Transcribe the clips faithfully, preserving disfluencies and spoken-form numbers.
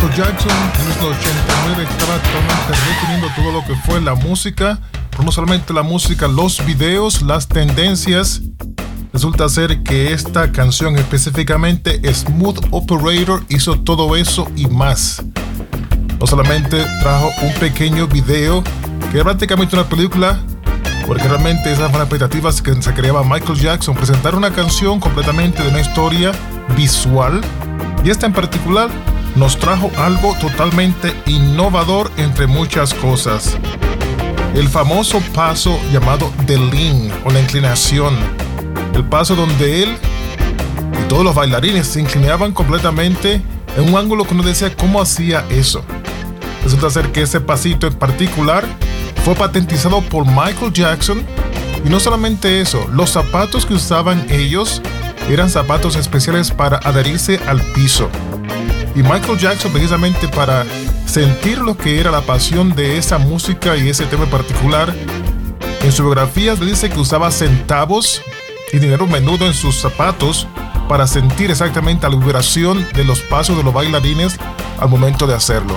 Michael Jackson en el ochenta y nueve estaba totalmente reteniendo todo lo que fue la música, pero no solamente la música, los videos, las tendencias. Resulta ser que esta canción específicamente, Smooth Operator, hizo todo eso y más. No solamente trajo un pequeño video, que era prácticamente una película, porque realmente esas fueron las expectativas que se creaba Michael Jackson, presentar una canción completamente de una historia visual, y esta en particular nos trajo algo totalmente innovador entre muchas cosas. El famoso paso llamado The Lean, o la inclinación. El paso donde él y todos los bailarines se inclinaban completamente en un ángulo que uno decía cómo hacía eso. Resulta ser que ese pasito en particular fue patentizado por Michael Jackson, y no solamente eso, los zapatos que usaban ellos eran zapatos especiales para adherirse al piso. Y Michael Jackson, precisamente para sentir lo que era la pasión de esa música y ese tema en particular, en su biografía le dice que usaba centavos y dinero menudo en sus zapatos para sentir exactamente la vibración de los pasos de los bailarines al momento de hacerlo.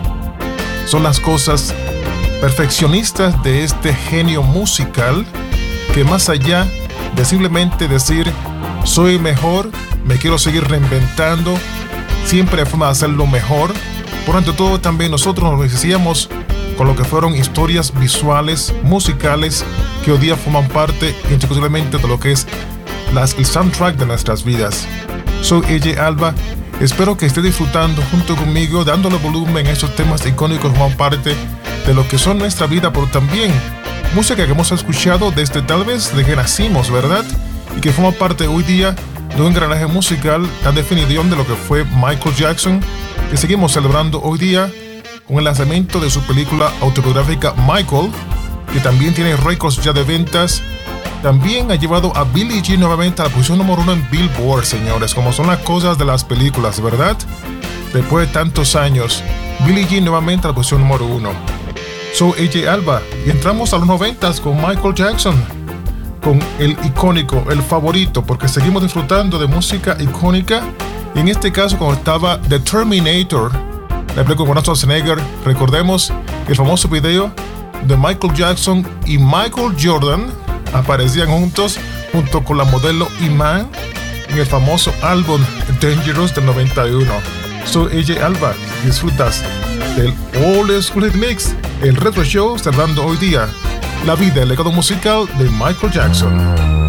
Son las cosas perfeccionistas de este genio musical, que más allá de simplemente decir soy mejor, me quiero seguir reinventando, siempre hay forma de hacerlo mejor. Por ante todo, también nosotros nos beneficiamos con lo que fueron historias visuales, musicales, que hoy día forman parte indiscutiblemente de lo que es las, el soundtrack de nuestras vidas. Soy A J Alba, espero que esté disfrutando junto conmigo, dándole volumen a estos temas icónicos que forman parte de lo que son nuestra vida, pero también música que hemos escuchado desde tal vez de que nacimos, ¿verdad? Y que forma parte hoy día de un engranaje musical tan definición de lo que fue Michael Jackson, que seguimos celebrando hoy día con el lanzamiento de su película autobiográfica Michael, que también tiene récords ya de ventas. También ha llevado a Billie Jean nuevamente a la posición número uno en Billboard, señores, como son las cosas de las películas, ¿verdad? Después de tantos años, Billie Jean nuevamente a la posición número uno. Soy A J Alba y entramos a los noventas con Michael Jackson, con el icónico, el favorito, porque seguimos disfrutando de música icónica. Y en este caso, cuando estaba The Terminator, la película con Arnold Schwarzenegger, recordemos el famoso video de Michael Jackson y Michael Jordan aparecían juntos, junto con la modelo Iman, en el famoso álbum Dangerous del noventa y uno. Soy A J Alba, disfrutas del Old School Hit Mix, el retro show celebrando hoy día la vida y el legado musical de Michael Jackson.